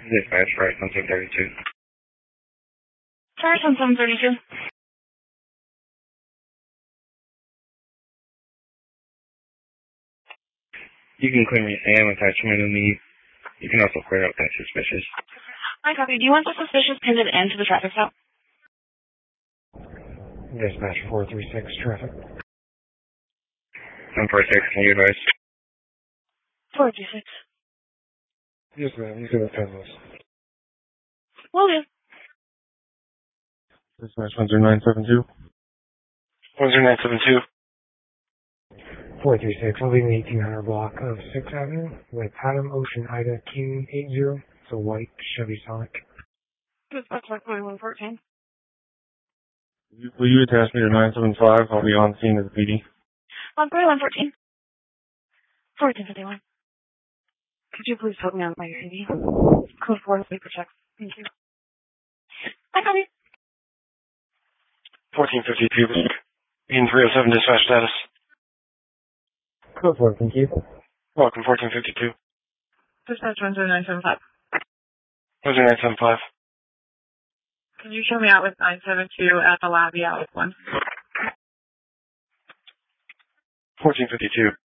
Dispatch, right, 1732. Sorry, 1732. You can clear me Sam attachment and leave. You can also clear up that suspicious. I copy. Do you want the suspicious pinned end to the traffic stop? Dispatch 436 traffic. 146, can you advise? 436. Yes, ma'am. You can attend this. Will do. Dispatch 10972. 10972. 436. I'll be in the 1800 block of 6th Avenue with Adam Ocean Ida King 80. It's a white Chevy Sonic. Dispatch 114. Will you attach me to 975? I'll be on scene at the PD. 114. 1451. Could you please put me on my CD? Code 4 sleeper checks. Thank you. I copy. 1452. Being 307 dispatch status. Code 4, thank you. Welcome, 1452. Dispatch 10975. 10975. Can you show me out with 972 at the lobby out with 1? 1452.